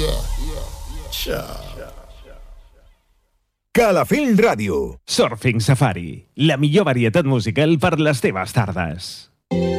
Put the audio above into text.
Calafell Ràdio. Surfing Safari, la millor varietat musical per les teves tardes.